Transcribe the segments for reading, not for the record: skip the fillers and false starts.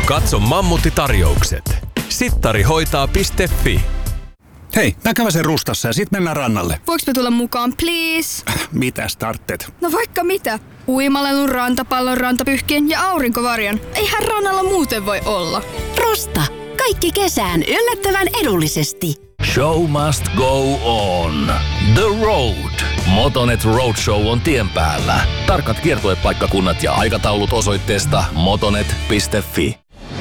Katso Mammutti-tarjoukset. Sittarihoitaa.fi. Hei, mä käväsen Rustassa ja sit mennään rannalle. Voinko me tulla mukaan, please? Mitä startteet? No vaikka mitä. Uimalelun, rantapallon, rantapyhkien ja aurinkovarjon. Eihän rannalla muuten voi olla. Rusta. Kaikki kesään yllättävän edullisesti. Show must go on. The Road. Motonet Roadshow on tien päällä. Tarkat kiertuepaikkakunnat ja aikataulut osoitteesta motonet.fi.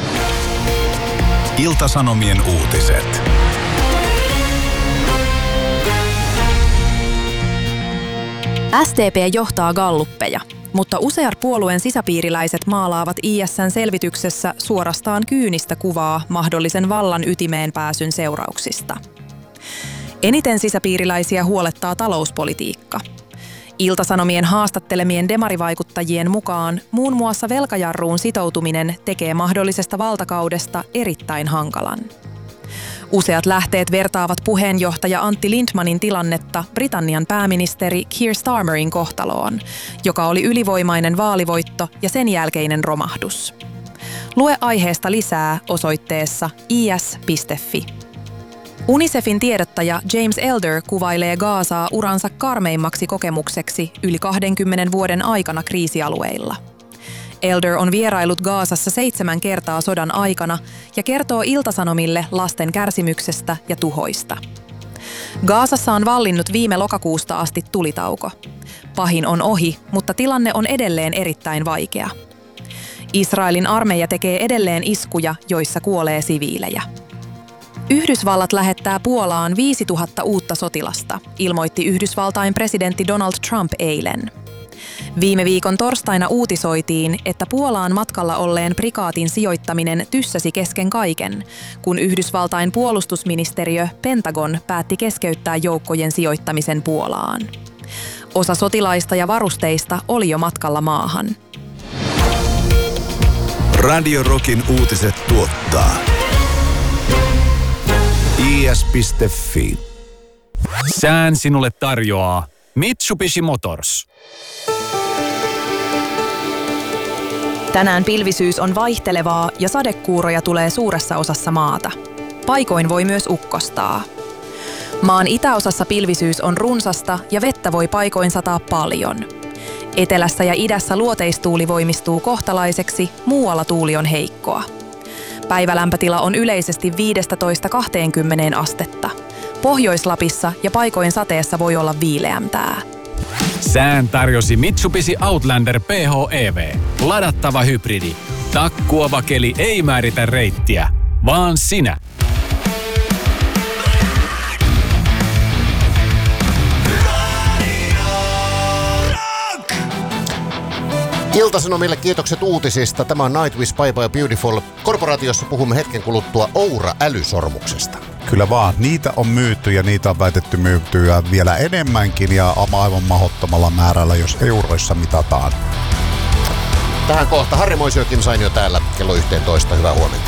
Ilta-Sanomien uutiset. SDP johtaa galluppeja, mutta useat puolueen sisäpiiriläiset maalaavat IS:n selvityksessä suorastaan kyynistä kuvaa mahdollisen vallan ytimeen pääsyn seurauksista. Eniten sisäpiiriläisiä huolettaa talouspolitiikka. Ilta-Sanomien haastattelemien demarivaikuttajien mukaan muun muassa velkajarruun sitoutuminen tekee mahdollisesta valtakaudesta erittäin hankalan. Useat lähteet vertaavat puheenjohtaja Antti Lindmanin tilannetta Britannian pääministeri Keir Starmerin kohtaloon, joka oli ylivoimainen vaalivoitto ja sen jälkeinen romahdus. Lue aiheesta lisää osoitteessa is.fi. UNICEFin tiedottaja James Elder kuvailee Gazaa uransa karmeimmaksi kokemukseksi yli 20 vuoden aikana kriisialueilla. Elder on vierailut Gazassa 7 kertaa sodan aikana ja kertoo Ilta-Sanomille lasten kärsimyksestä ja tuhoista. Gazassa on vallinnut viime lokakuusta asti tulitauko. Pahin on ohi, mutta tilanne on edelleen erittäin vaikea. Israelin armeija tekee edelleen iskuja, joissa kuolee siviilejä. Yhdysvallat lähettää Puolaan 5000 uutta sotilasta, ilmoitti Yhdysvaltain presidentti Donald Trump eilen. Viime viikon torstaina uutisoitiin, että Puolaan matkalla olleen prikaatin sijoittaminen tyssäsi kesken kaiken, kun Yhdysvaltain puolustusministeriö Pentagon päätti keskeyttää joukkojen sijoittamisen Puolaan. Osa sotilaista ja varusteista oli jo matkalla maahan. Radio Rockin uutiset tuottaa is.fi. Sään sinulle tarjoaa Mitsubishi Motors. Tänään pilvisyys on vaihtelevaa ja sadekuuroja tulee suuressa osassa maata. Paikoin voi myös ukkostaa. Maan itäosassa pilvisyys on runsasta ja vettä voi paikoin sataa paljon. Etelässä ja idässä luoteistuuli voimistuu kohtalaiseksi, muualla tuuli on heikkoa. Päivälämpötila on yleisesti 15–20 astetta. Pohjois-Lapissa ja paikoin sateessa voi olla viileämpää. Sään tarjosi Mitsubishi Outlander PHEV. Ladattava hybridi. Takkuava keli ei määritä reittiä, vaan sinä. Ilta-Sanomille kiitokset uutisista. Tämä on Nightwish, Bye Bye Beautiful. Korporaatiossa puhumme hetken kuluttua Oura-älysormuksesta. Kyllä vaan. Niitä on myyty ja niitä on väitetty myytyä vielä enemmänkin ja aivan mahdottomalla määrällä, jos euroissa mitataan. Tähän kohta Harri Moisiokin sain jo täällä kello 11. Hyvää huomenta.